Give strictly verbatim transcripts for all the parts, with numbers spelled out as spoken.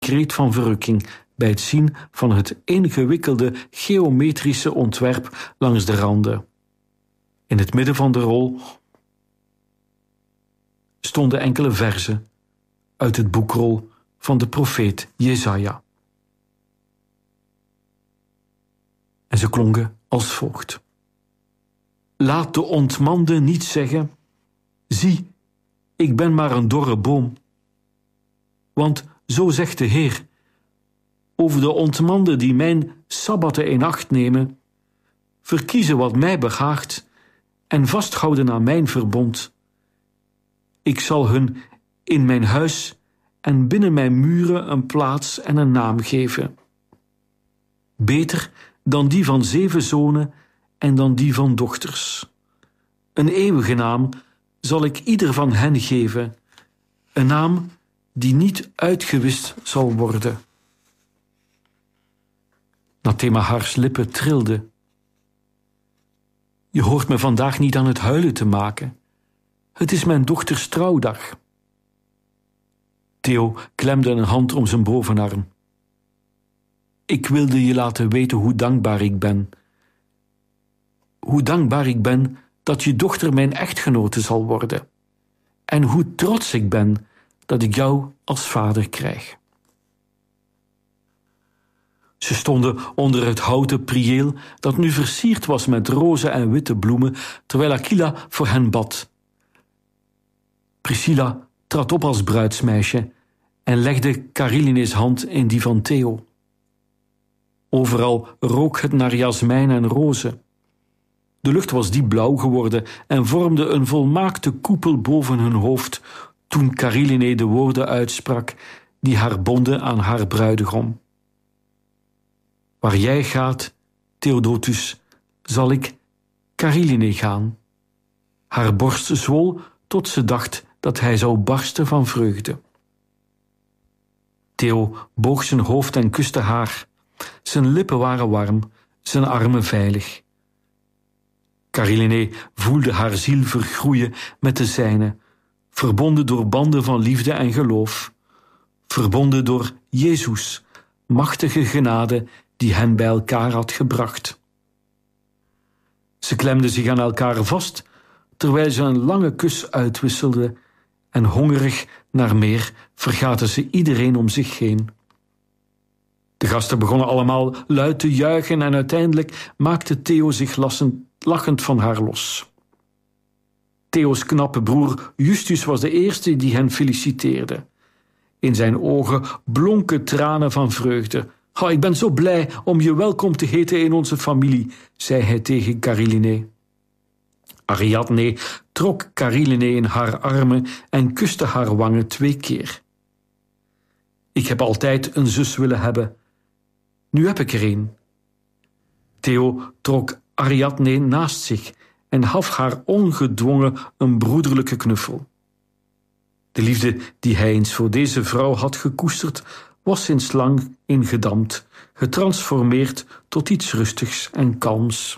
kreet van verrukking bij het zien van het ingewikkelde geometrische ontwerp langs de randen. In het midden van de rol stonden enkele verzen uit het boekrol van de profeet Jesaja. En ze klonken als volgt. Laat de ontmande niet zeggen, zie, ik ben maar een dorre boom. Want zo zegt de Heer, over de ontmanden die mijn sabbatten in acht nemen, verkiezen wat mij behaagt en vasthouden aan mijn verbond. Ik zal hun in mijn huis en binnen mijn muren een plaats en een naam geven. Beter dan die van zeven zonen en dan die van dochters. Een eeuwige naam zal ik ieder van hen geven, een naam die niet uitgewist zal worden. Nathemahar's lippen trilden. Je hoort me vandaag niet aan het huilen te maken. Het is mijn dochters trouwdag. Theo klemde een hand om zijn bovenarm. Ik wilde je laten weten hoe dankbaar ik ben. Hoe dankbaar ik ben dat je dochter mijn echtgenote zal worden. En hoe trots ik ben dat ik jou als vader krijg. Ze stonden onder het houten priëel dat nu versierd was met roze en witte bloemen, terwijl Aquila voor hen bad. Priscilla trad op als bruidsmeisje en legde Cariline's hand in die van Theo. Overal rook het naar jasmijn en rozen. De lucht was diep blauw geworden en vormde een volmaakte koepel boven hun hoofd toen Cariline de woorden uitsprak die haar bonden aan haar bruidegom. Waar jij gaat, Theodotus, zal ik Cariline gaan. Haar borst zwol tot ze dacht dat hij zou barsten van vreugde. Theo boog zijn hoofd en kuste haar. Zijn lippen waren warm, zijn armen veilig. Cariline voelde haar ziel vergroeien met de zijne, verbonden door banden van liefde en geloof, verbonden door Jezus, machtige genade die hen bij elkaar had gebracht. Ze klemden zich aan elkaar vast, terwijl ze een lange kus uitwisselden en hongerig naar meer vergaten ze iedereen om zich heen. De gasten begonnen allemaal luid te juichen en uiteindelijk maakte Theo zich lassend, lachend van haar los. Theo's knappe broer Justus was de eerste die hen feliciteerde. In zijn ogen blonken tranen van vreugde. Oh, ik ben zo blij om je welkom te heten in onze familie, zei hij tegen Cariline. Ariadne trok Cariline in haar armen en kuste haar wangen twee keer. Ik heb altijd een zus willen hebben. Nu heb ik er een. Theo trok Ariadne naast zich en gaf haar ongedwongen een broederlijke knuffel. De liefde die hij eens voor deze vrouw had gekoesterd, was sinds lang ingedampt, getransformeerd tot iets rustigs en kalms.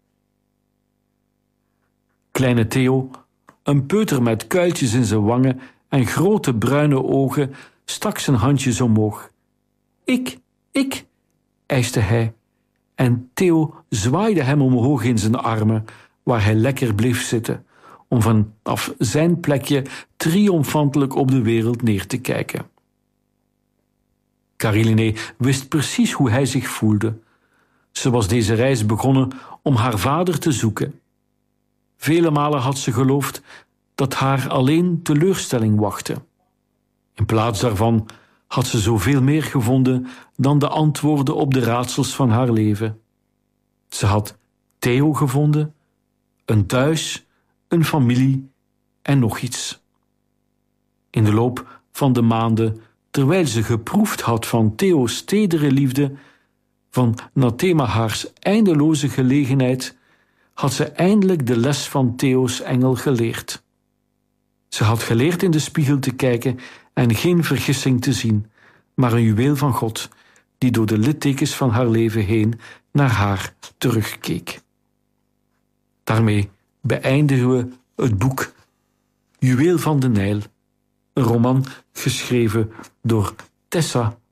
Kleine Theo, een peuter met kuiltjes in zijn wangen en grote bruine ogen, stak zijn handjes omhoog. Ik, ik, eiste hij, en Theo zwaaide hem omhoog in zijn armen, waar hij lekker bleef zitten, om vanaf zijn plekje triomfantelijk op de wereld neer te kijken. Cariline wist precies hoe hij zich voelde. Ze was deze reis begonnen om haar vader te zoeken. Vele malen had ze geloofd dat haar alleen teleurstelling wachtte. In plaats daarvan had ze zoveel meer gevonden dan de antwoorden op de raadsels van haar leven. Ze had Theo gevonden, een thuis, een familie en nog iets. In de loop van de maanden, terwijl ze geproefd had van Theo's tedere liefde, van Nathemahar's eindeloze gelegenheid, had ze eindelijk de les van Theo's engel geleerd. Ze had geleerd in de spiegel te kijken en geen vergissing te zien, maar een juweel van God, die door de littekens van haar leven heen naar haar terugkeek. Daarmee beëindigen we het boek Juweel van de Nijl, een roman geschreven door Tessa